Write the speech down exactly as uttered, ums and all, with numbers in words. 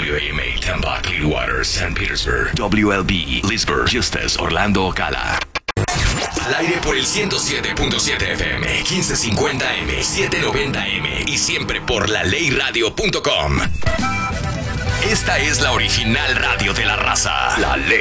W A M A Tampa, Clearwater, Saint Petersburg. W L B Leesburg, Justus, Orlando, Ocala. Al aire por el ciento siete punto siete F M, quince cincuenta M, setecientos noventa M y siempre por la ley radio punto com. Esta es la original radio de la raza. La Ley.